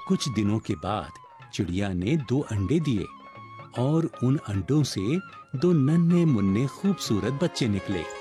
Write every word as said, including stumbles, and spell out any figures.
कुछ दिनों के बाद चिड़िया ने दो अंडे दिए और उन अंडों से दो नन्हे मुन्ने खूबसूरत बच्चे निकले।